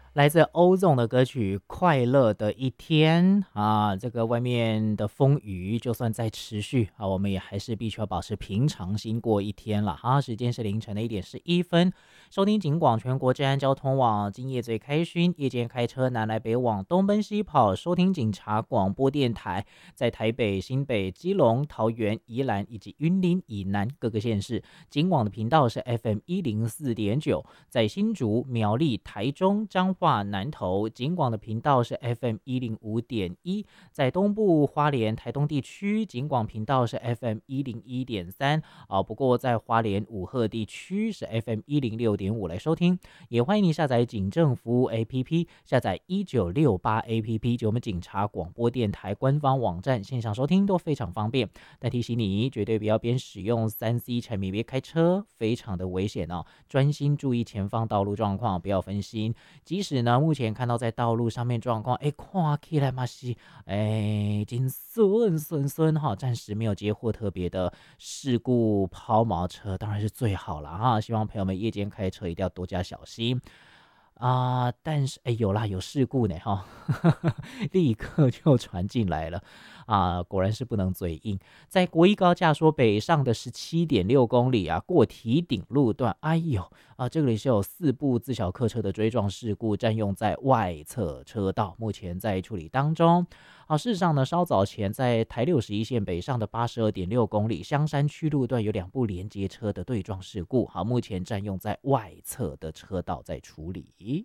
来自欧纵的歌曲《快乐的一天》啊，这个外面的风雨就算再持续啊，我们也还是必须要保持平常心过一天了哈。时间是凌晨的1:11，收听警广全国治安交通网，今夜最开勋，夜间开车南来北往，东奔西跑，收听警察广播电台，在台北、新北、基隆、桃园、宜兰以及云林以南各个县市，警广的频道是 FM104.9，在新竹、苗栗、台中、彰化、南投，警广的频道是 FM105.1，在东部花莲、台东地区，警广频道是 FM101.3不过在花莲武鹤地区是 FM106.5来收听，也欢迎你下载警政服务 APP， 下载1968 APP 就我们警察广播电台官方网站，线上收听都非常方便。但提醒你，绝对不要边使用3C 产品边开车，非常的危险哦。专心注意前方道路状况，不要分心。即使呢，目前看到在道路上面状况，看起来嘛是，真顺哈，暂时没有接获特别的事故抛锚车，当然是最好了哈。希望朋友们夜间开车一定要多加小心。但是有啦，有事故呢哈，立刻就传进来了果然是不能嘴硬。在国一高架说北上的17.6公里过堤顶路段，这里是有4部自小客车的追撞事故，占用在外侧车道，目前在处理当中。事实上呢，稍早前在台61线北上的82.6公里香山区路段有2部连接车的对撞事故，目前占用在外侧的车道在处理。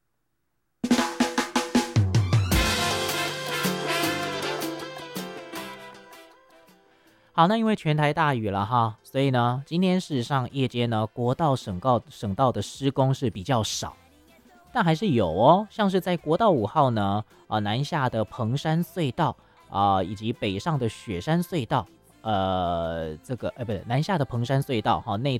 好，那因为全台大雨了哈，所以呢，今天事实上夜间呢，国道省道的施工是比较少，但还是有哦，像是在国道5号呢，南下的彭山隧道以及北上的雪山隧道，不对，南下的彭山隧道内